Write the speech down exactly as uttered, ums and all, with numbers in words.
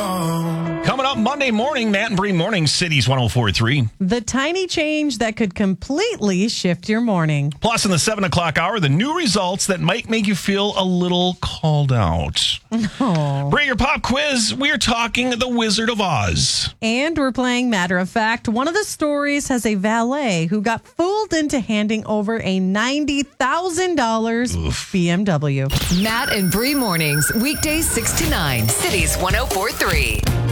come. Coming up Monday morning, Matt and Bree Morning, Cities one oh four point three. The tiny change that could completely shift your morning. Plus, in the seven o'clock hour, the new results that might make you feel a little called out. Oh. Bree, your pop quiz, we're talking The Wizard of Oz. And we're playing Matter of Fact. One of the stories has a valet who got fooled into handing over a ninety thousand dollars B M W. Matt and Bree Mornings, weekdays six to nine, Cities one oh four point three.